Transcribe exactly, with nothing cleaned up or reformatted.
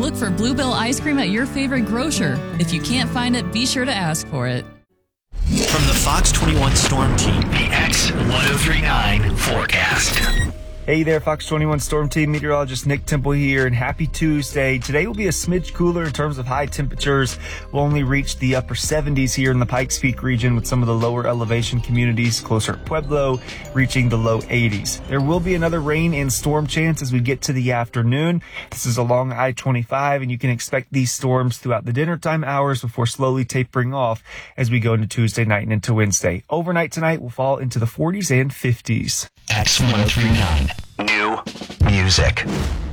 look for Bluebell ice cream at your favorite grocer. If you can't find it, be sure to ask for it. From the Fox twenty-one Storm Team, the X ten thirty-nine forecast. Hey there, Fox twenty-one Storm Team meteorologist Nick Temple here, and happy Tuesday. Today will be a smidge cooler in terms of high temperatures. We'll only reach the upper seventies here in the Pikes Peak region, with some of the lower elevation communities closer to Pueblo reaching the low eighties. There will be another rain and storm chance as we get to the afternoon. This is along I twenty-five, and you can expect these storms throughout the dinner time hours before slowly tapering off as we go into Tuesday night and into Wednesday. Overnight tonight will fall into the forties and fifties. X ten thirty-nine. New music.